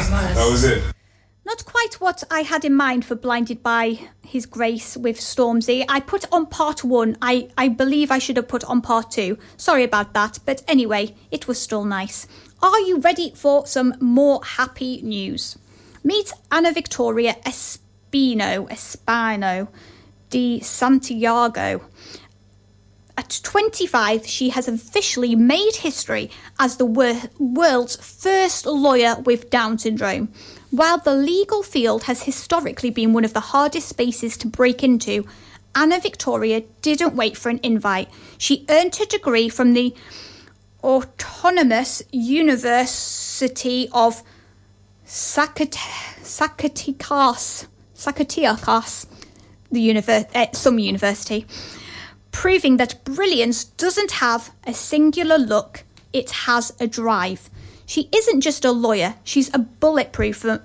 nice. That was it. Not quite what I had in mind for Blinded by His Grace with Stormzy. I put on part 1. I believe I should have put on part 2. Sorry about that. But anyway, it was still nice. Are you ready for some more happy news? Meet Ana Victoria Espino de Santiago. At 25, she has officially made history as the world's first lawyer with Down syndrome. While the legal field has historically been one of the hardest spaces to break into, Ana Victoria didn't wait for an invite. She earned her degree from the Autonomous University of Zacatecas, some university, proving that brilliance doesn't have a singular look, it has a drive. She isn't just a lawyer, she's a blueprint for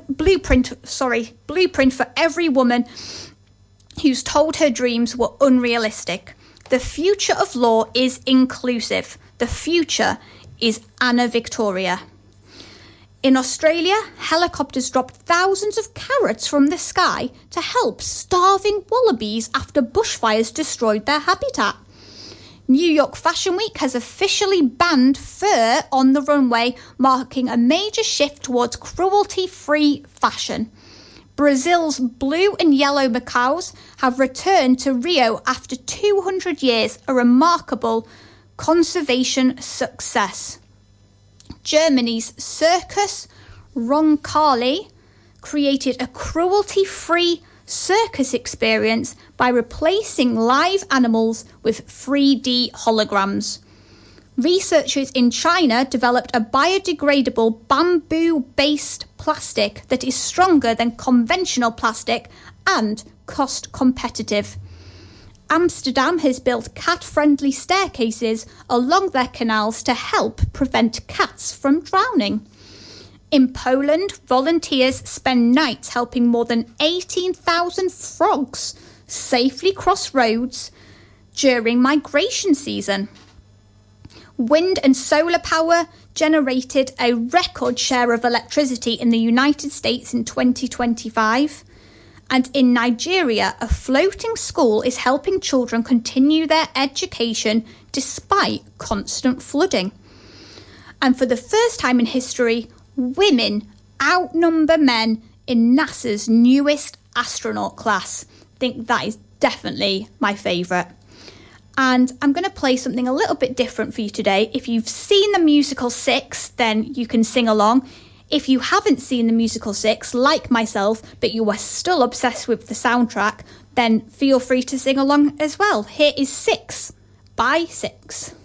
every woman who's told her dreams were unrealistic. The future of law is inclusive. The future is Ana Victoria. In Australia, helicopters dropped thousands of carrots from the sky to help starving wallabies after bushfires destroyed their habitat. New York Fashion Week has officially banned fur on the runway, marking a major shift towards cruelty-free fashion. Brazil's blue and yellow macaws have returned to Rio after 200 years, a remarkable conservation success. Germany's Circus Roncalli created a cruelty-free circus experience by replacing live animals with 3D holograms. Researchers in China developed a biodegradable bamboo-based plastic that is stronger than conventional plastic and cost competitive. Amsterdam has built cat-friendly staircases along their canals to help prevent cats from drowning. In Poland, volunteers spend nights helping more than 18,000 frogs safely cross roads during migration season. Wind and solar power generated a record share of electricity in the United States in 2025. And in Nigeria, a floating school is helping children continue their education despite constant flooding. And for the first time in history, women outnumber men in NASA's newest astronaut class. I think that is definitely my favourite. And I'm going to play something a little bit different for you today. If you've seen the musical 6, then you can sing along. If you haven't seen the musical 6, like myself, but you are still obsessed with the soundtrack, then feel free to sing along as well. Here is 6 by 6.